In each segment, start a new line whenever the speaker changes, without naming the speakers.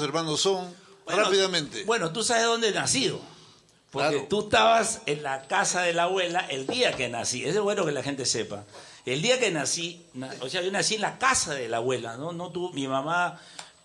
hermanos son?
Bueno,
Rápidamente.
Bueno, tú sabes dónde he nacido. Porque
Claro.
tú estabas en la casa de la abuela el día que nací. Eso es bueno que la gente sepa. El día que nací, o sea, yo nací en la casa de la abuela, ¿no? Mi mamá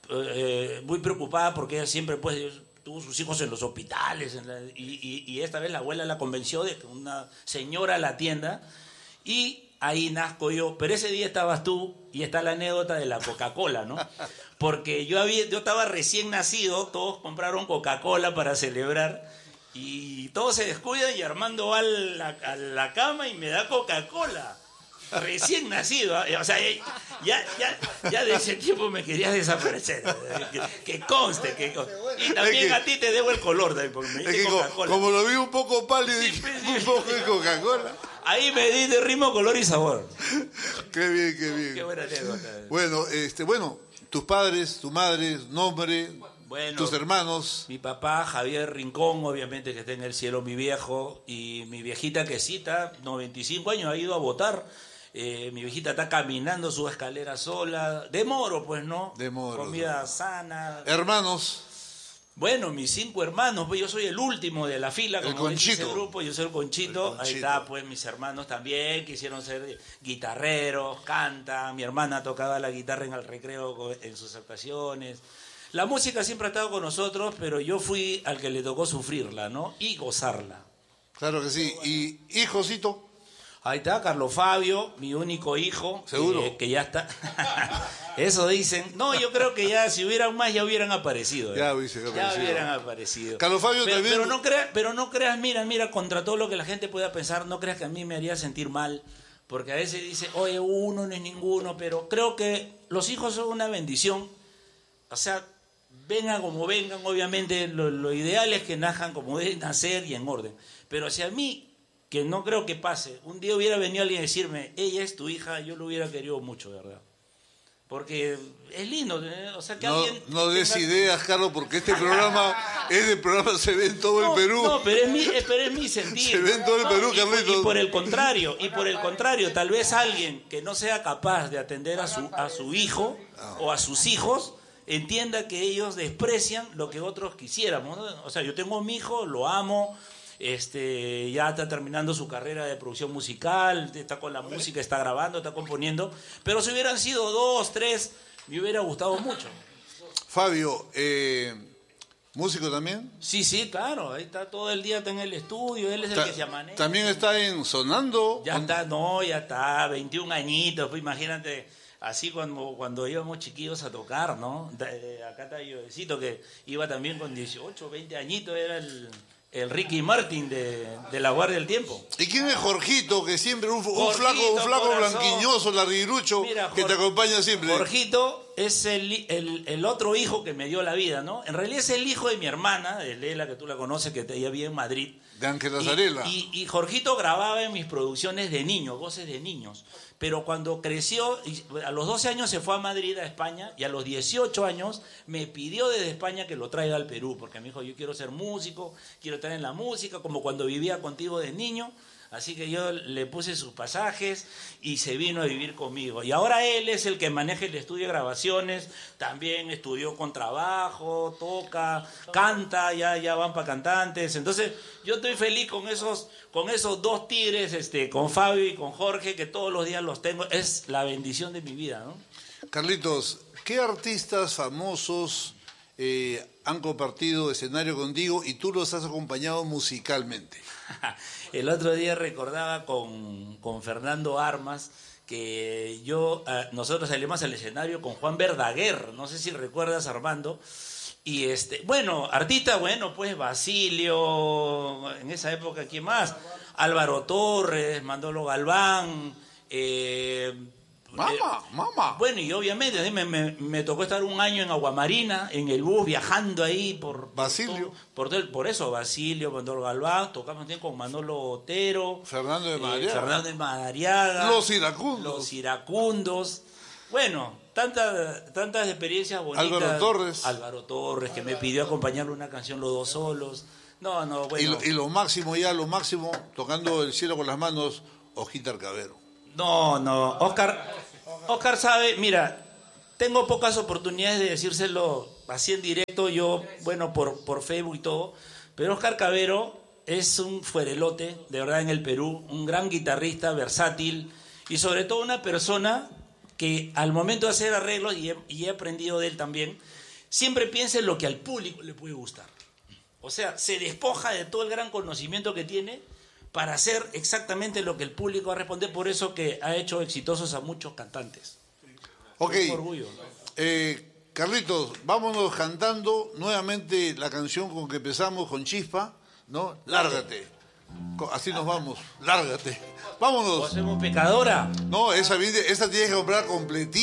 muy preocupada porque ella siempre pues tuvo sus hijos en los hospitales y esta vez la abuela la convenció de que una señora la atienda y ahí nazco yo. Pero ese día estabas tú y está la anécdota de la Coca-Cola, ¿no? Porque yo estaba recién nacido, todos compraron Coca-Cola para celebrar y todos se descuidan y Armando va a la cama y me da Coca-Cola. Recién nacido, o sea, ya de ese tiempo me querías desaparecer. Que conste. Y también a ti te debo el color, porque me diste Coca-Cola.
Como lo vi un poco pálido, un poco de Coca-Cola.
Ahí me diste ritmo, color y sabor.
Qué bien, qué bien.
Qué buena anécdota.
Bueno, tus padres, tu madre, nombre,
Bueno,
tus hermanos.
Mi papá, Javier Rincón, obviamente que está en el cielo, mi viejo, y mi viejita Quesita, 95 años, ha ido a votar. Mi viejita está caminando su escalera sola, de Moro, pues, ¿no?
De Moro.
Comida sana.
Hermanos.
Bueno, mis 5 hermanos, pues yo soy el último de la fila,
El
como dice ese
Conchito.
grupo, yo soy el Conchito.
El
Ahí
Conchito.
está, pues mis hermanos también quisieron ser guitarreros, cantan, mi hermana tocaba la guitarra en el recreo en sus actuaciones. La música siempre ha estado con nosotros, pero yo fui al que le tocó sufrirla, ¿no? Y gozarla.
Claro que sí. ¿Y hijosito?
Ahí está, Carlos Fabio, mi único hijo.
¿Seguro?
Que ya está. Eso dicen. No, yo creo que ya, si hubieran más, ya hubieran aparecido.
Ya hubiesen aparecido.
Ya hubieran aparecido.
Carlos Fabio también.
Pero no creas, mira, contra todo lo que la gente pueda pensar, no creas que a mí me haría sentir mal. Porque a veces dice, oye, uno no es ninguno, pero creo que los hijos son una bendición. O sea, vengan como vengan, obviamente, lo ideal es que nazcan como deben nacer y en orden. Pero si a mí, que no creo que pase, un día hubiera venido alguien a decirme, ella es tu hija, yo lo hubiera querido mucho, de verdad. Porque es lindo, o sea, que alguien...
No des ideas, Carlos, porque este programa se ve en todo el Perú.
No, pero es mi sentir.
Se ve en todo el Perú, Carlitos.
Y por el contrario, tal vez alguien que no sea capaz de atender a su hijo o a sus hijos, entienda que ellos desprecian lo que otros quisiéramos, ¿no? O sea, yo tengo a mi hijo, lo amo, ya está terminando su carrera de producción musical, está con la música, está grabando, está componiendo, pero si hubieran sido 2, 3, me hubiera gustado mucho.
Fabio, ¿músico también?
Sí, claro, ahí está todo el día, está en el estudio, él es el que se amanece.
¿También está sonando?
Ya está, 21 añitos, pues imagínate, así cuando íbamos chiquillos a tocar, ¿no? Acá está Yovecito, que iba también con 18, 20 añitos, era el Ricky Martin de la Guardia del Tiempo.
¿Y quién es Jorgito, que siempre un
Jorgito,
flaco
corazón.
Blanquiñoso, larguirucho, que te acompaña siempre?
Jorgito es el otro hijo que me dio la vida, ¿no? En realidad es el hijo de mi hermana, de Lela, que tú la conoces, que ella vive en Madrid.
De Ángel Azarela.
Y Jorgito grababa en mis producciones de niños, voces de niños. Pero cuando creció, a los 12 años se fue a Madrid, a España, y a los 18 años me pidió desde España que lo traiga al Perú, porque me dijo, yo quiero ser músico, quiero estar en la música, como cuando vivía contigo de niño. Así que yo le puse sus pasajes y se vino a vivir conmigo. Y ahora él es el que maneja el estudio de grabaciones, también estudió contrabajo, toca, canta, ya van para cantantes. Entonces yo estoy feliz con esos 2 tigres, con Fabio y con Jorge, que todos los días los tengo. Es la bendición de mi vida, ¿no?
Carlitos, ¿qué artistas famosos han compartido escenario contigo y tú los has acompañado musicalmente?
El otro día recordaba con Fernando Armas que nosotros salimos al escenario con Juan Verdaguer, no sé si recuerdas, Armando, y artista, pues Basilio, en esa época, ¿quién más? Álvaro Torres, Manolo Galván,
Mamá.
Bueno, y obviamente a mí me tocó estar un año en Aguamarina, en el bus, viajando ahí por
Basilio.
Por eso, Basilio, Manolo Galván, tocamos también con Manolo Otero,
Fernando de Madariaga.
Los Iracundos. Bueno, tantas experiencias bonitas. Álvaro Torres, que me pidió acompañarle una canción Los Dos Solos. No, bueno.
Y lo máximo, tocando el cielo con las manos, Ojita Arcavero.
No, Oscar sabe, mira, tengo pocas oportunidades de decírselo así en directo, yo, bueno, por Facebook y todo, pero Oscar Cavero es un fuerelote, de verdad, en el Perú, un gran guitarrista, versátil, y sobre todo una persona que al momento de hacer arreglos, y he aprendido de él también, siempre piensa en lo que al público le puede gustar. O sea, se despoja de todo el gran conocimiento que tiene para hacer exactamente lo que el público va a responder, por eso que ha hecho exitosos a muchos cantantes.
Ok,
Un orgullo.
Carlitos, vámonos cantando nuevamente la canción con que empezamos, con Chispa, ¿no? Lárgate. Así nos vamos, lárgate. Vámonos.
¿O hacemos Pecadora?
No, esa tienes que comprar completita.